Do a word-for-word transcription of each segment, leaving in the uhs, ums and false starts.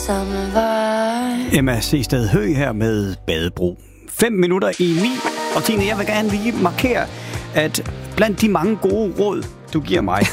Emma Seested Høgh her med Badebro. Fem minutter i ni. Og Tine, jeg vil gerne lige markere, at blandt de mange gode råd, du giver mig,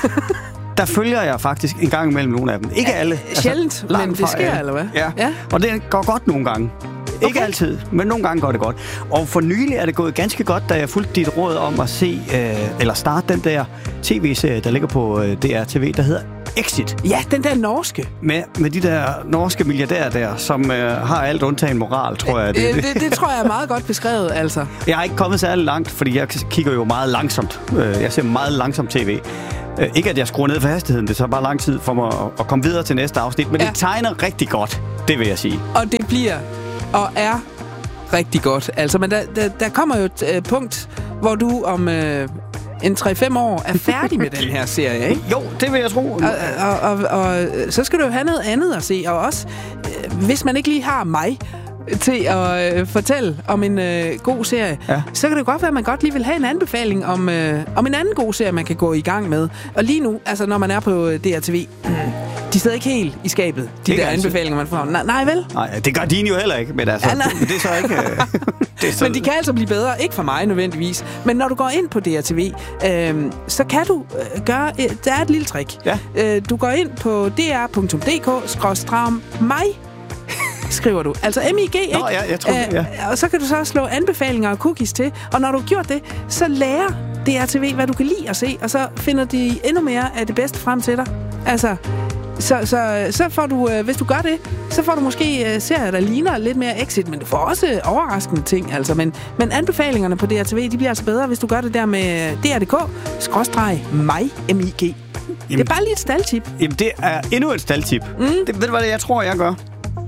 der følger jeg faktisk en gang imellem nogle af dem. Ikke alle. Sjældent, altså, men det sker, alle. Eller hvad? Ja. ja, og det går godt nogle gange. Okay. Ikke altid, men nogle gange går det godt. Og for nylig er det gået ganske godt, da jeg fulgte dit råd om at se, øh, eller starte den der tv-serie, der ligger på øh, D R T V, der hedder Exit. Ja, den der norske. Med, med de der norske milliardærer der, som øh, har alt undtagen moral, tror jeg. Det, det, det, det tror jeg er meget godt beskrevet, altså. Jeg har ikke kommet særlig langt, fordi jeg kigger jo meget langsomt. Jeg ser meget langsomt tv. Ikke at jeg skruer ned for hastigheden, det er så bare lang tid for mig at komme videre til næste afsnit, men ja. Det tegner rigtig godt, det vil jeg sige. Og det bliver og er rigtig godt. Altså, men der, der, der kommer jo et uh, punkt, hvor du om uh, en tre fem år er færdig med den her serie, ikke? Jo, det vil jeg tro. Og, og, og, og så skal du jo have noget andet at se, og også, uh, hvis man ikke lige har mig til at øh, fortælle om en øh, god serie, ja. Så kan det godt være, at man godt lige vil have en anbefaling om, øh, om en anden god serie, man kan gå i gang med. Og lige nu, altså når man er på D R T V, de sidder ikke helt i skabet, de der altid. Anbefalinger, man får. Nej, nej vel? Nej, det gør dine jo heller ikke, men altså, ja, det, det er så ikke... det er så... Men de kan altså blive bedre, ikke for mig nødvendigvis. Men når du går ind på D R T V, øh, så kan du øh, gøre... Øh, der er et lille trick. Ja. Øh, du går ind på d r punktum d k skråstreg mig, skriver du. Altså M I G, ikke? Nå, ja, jeg tror, øh, ja. Og så kan du så slå anbefalinger og cookies til. Og når du har gjort det, så lærer D R T V, hvad du kan lide at se. Og så finder de endnu mere af det bedste frem til dig. Altså, så, så, så får du, øh, hvis du gør det, så får du måske øh, serier, der ligner lidt mere Exit. Men du får også øh, overraskende ting, altså. Men, men anbefalingerne på D R T V, de bliver altså bedre, hvis du gør det der med D R punktum d k skråstreg mig, M I G. Jamen, det er bare lige et staldtip. Jamen, det er endnu et staldtip. Mm. Det, ved du hvad, jeg tror, jeg gør?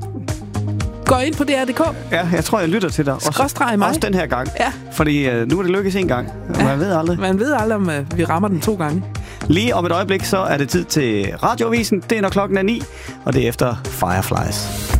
Gå ind på D R punktum d k. Ja, jeg tror, jeg lytter til dig. Skråstreg mig. Også den her gang. Ja. Fordi uh, nu er det lykkes en gang. Ja. Man ved aldrig. Man ved aldrig, om uh, vi rammer den to gange. Lige om et øjeblik, så er det tid til Radioavisen. Det er når klokken er ni, og det er efter Fireflies.